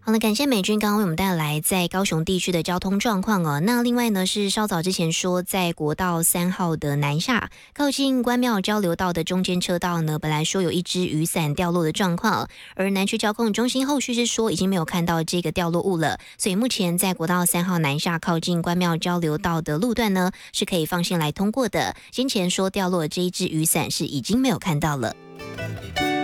好了，感谢美君刚刚为我们带来在高雄地区的交通状况哦。那另外呢是稍早之前说，在国道3号的南下靠近关庙交流道的中间车道呢，本来说有一只雨伞掉落的状况，而南区交控中心后续是说已经没有看到这个掉落物了，所以目前在国道3号南下靠近关庙交流道的路段呢是可以放心来通过的。先前说掉落的这一只雨伞是已经没有看到了。